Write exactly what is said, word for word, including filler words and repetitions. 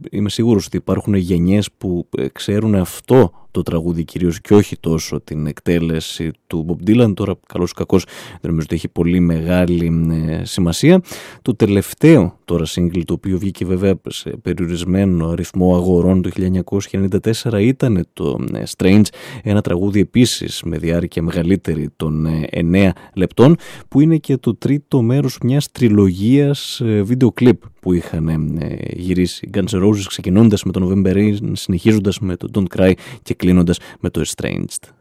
είμαι σίγουρος ότι υπάρχουν γενιές που ξέρουν αυτό το τραγούδι κυρίως και όχι τόσο την εκτέλεση του Bob Dylan. Τώρα καλώς ή κακώς δεν νομίζω ότι έχει πολύ μεγάλη ε, σημασία. Το τελευταίο τώρα single, το οποίο βγήκε βέβαια σε περιορισμένο αριθμό αγορών το χίλια εννιακόσια ενενήντα τέσσερα, ήταν το ε, Strange, ένα τραγούδι επίσης με διάρκεια μεγαλύτερη των ε, εννέα λεπτών, που είναι και το τρίτο μέρος μιας τριλογίας ε, βίντεο κλιπ που είχαν ε, γυρίσει Guns N' Roses, ξεκινώντας με το November Rain, συνεχίζοντας με το Don't Cry και κλείνοντας με το Estranged.